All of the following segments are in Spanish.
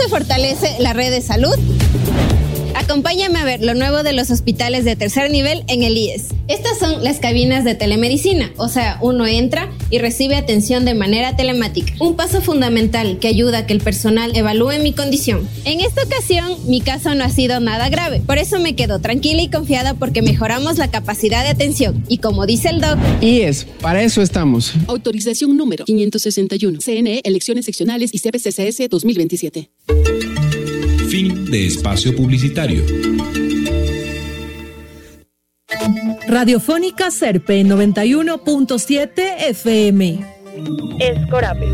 se fortalece la red de salud? Acompáñame a ver lo nuevo de los hospitales de tercer nivel en el IES. Estas son las cabinas de telemedicina, o sea, uno entra y recibe atención de manera telemática. Un paso fundamental que ayuda a que el personal evalúe mi condición. En esta ocasión, mi caso no ha sido nada grave, por eso me quedo tranquila y confiada porque mejoramos la capacidad de atención. Y como dice el doc, IES, para eso estamos. Autorización número 561. CNE, elecciones seccionales y CPCCS 2027. Fin de espacio publicitario. Radiofónica Serpe 91.7 FM. Es Corape.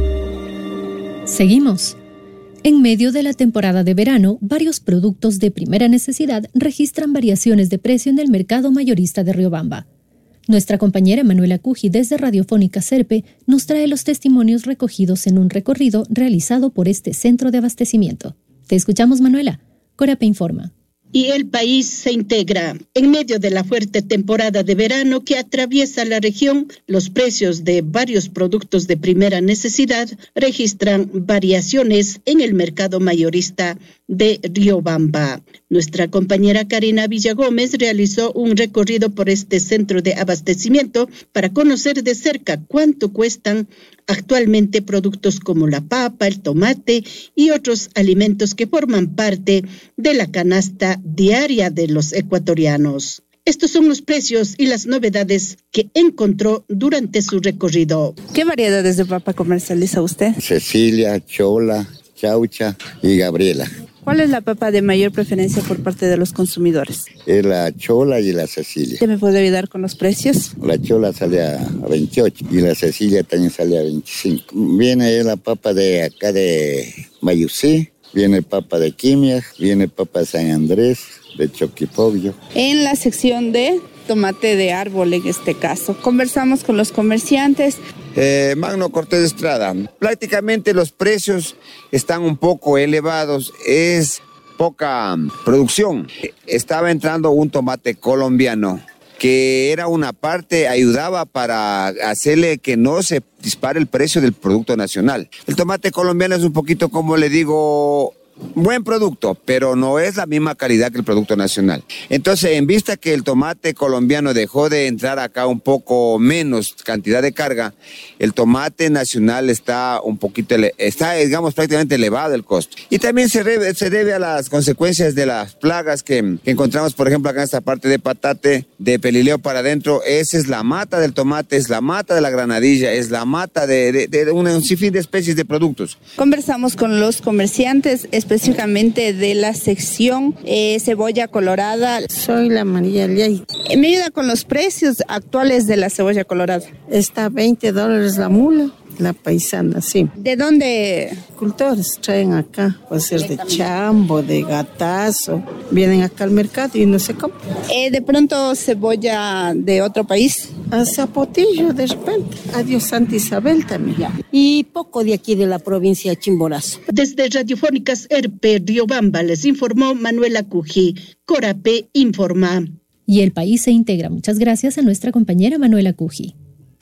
Seguimos. En medio de la temporada de verano, varios productos de primera necesidad registran variaciones de precio en el mercado mayorista de Riobamba. Nuestra compañera Manuela Cuji desde Radiofónica Serpe nos trae los testimonios recogidos en un recorrido realizado por este centro de abastecimiento. Te escuchamos, Manuela. Corape informa. Y el país se integra. En medio de la fuerte temporada de verano que atraviesa la región, los precios de varios productos de primera necesidad registran variaciones en el mercado mayorista de Riobamba. Nuestra compañera Karina Villagómez realizó un recorrido por este centro de abastecimiento para conocer de cerca cuánto cuestan actualmente productos como la papa, el tomate y otros alimentos que forman parte de la canasta diaria de los ecuatorianos. Estos son los precios y las novedades que encontró durante su recorrido. ¿Qué variedades de papa comercializa usted? Cecilia, Chola, Chaucha y Gabriela. ¿Cuál es la papa de mayor preferencia por parte de los consumidores? Es la Chola y la Cecilia. ¿Usted me puede ayudar con los precios? La Chola sale a 28 y la Cecilia también sale a 25. Viene la papa de acá de Mayusí, viene papa de Quimias, viene papa de San Andrés, de Choquipogyo. En la sección de tomate de árbol, en este caso, conversamos con los comerciantes. Magno Cortés Estrada, prácticamente los precios están un poco elevados, es poca producción. Estaba entrando un tomate colombiano que era una parte, ayudaba para hacerle que no se dispare el precio del producto nacional. El tomate colombiano es un poquito, como le digo, buen producto, pero no es la misma calidad que el producto nacional. Entonces, en vista que el tomate colombiano dejó de entrar acá un poco menos cantidad de carga, el tomate nacional está un poquito, digamos, prácticamente elevado el costo. Y también se debe a las consecuencias de las plagas que encontramos, por ejemplo, acá en esta parte de patate, de pelileo para adentro. Esa es la mata del tomate, es la mata de la granadilla, es la mata de un sinfín de especies de productos. Conversamos con los comerciantes, específicamente de la sección cebolla colorada. Soy la María Liay. ¿Me ayuda con los precios actuales de la cebolla colorada? Está $20 la mula, la paisana, sí. ¿De dónde? Agricultores traen acá, puede ser de Chambo, de Gatazo, vienen acá al mercado y no se compra. ¿De pronto cebolla de otro país? A Zapotillo, de repente. Adiós Santa Isabel también. Ya. Y poco de aquí de la provincia de Chimborazo. Desde Radiofónicas Serpe Riobamba les informó Manuela Cuji. Corape informa. Y el país se integra. Muchas gracias a nuestra compañera Manuela Cuji.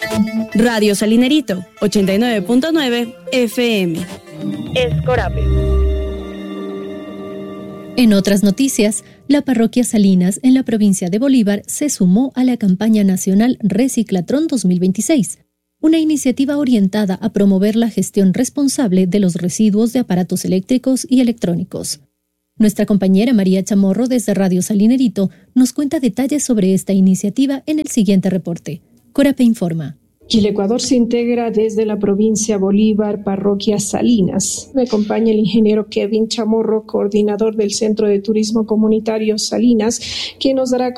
Radio Salinerito, 89.9 FM. Es Corape. En otras noticias, la parroquia Salinas en la provincia de Bolívar se sumó a la campaña nacional Reciclatrón 2026, una iniciativa orientada a promover la gestión responsable de los residuos de aparatos eléctricos y electrónicos. Nuestra compañera María Chamorro desde Radio Salinerito nos cuenta detalles sobre esta iniciativa en el siguiente reporte. Corape informa. Chile Ecuador se integra desde la provincia Bolívar, parroquia Salinas. Me acompaña el ingeniero Kevin Chamorro, coordinador del Centro de Turismo Comunitario Salinas, quien nos dará